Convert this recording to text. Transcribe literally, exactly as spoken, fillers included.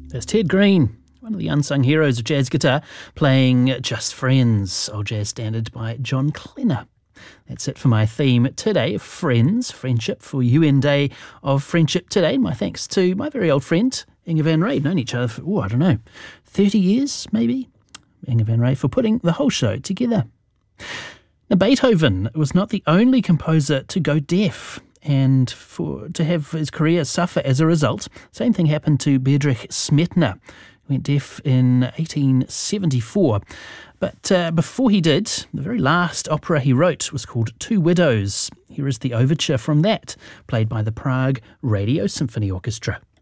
There's Ted Green, one of the unsung heroes of jazz guitar, playing Just Friends, old jazz standard by John Klenner. That's it for my theme today, Friends, Friendship, for U N Day of Friendship today. My thanks to my very old friend, Inge Van Ray, known each other for, oh, I don't know, thirty years maybe? Inge Van Ray, for putting the whole show together. Now, Beethoven was not the only composer to go deaf and for to have his career suffer as a result. Same thing happened to Bedřich Smetana, who went deaf in eighteen seventy-four. But uh, before he did, the very last opera he wrote was called Two Widows. Here is the overture from that, played by the Prague Radio Symphony Orchestra.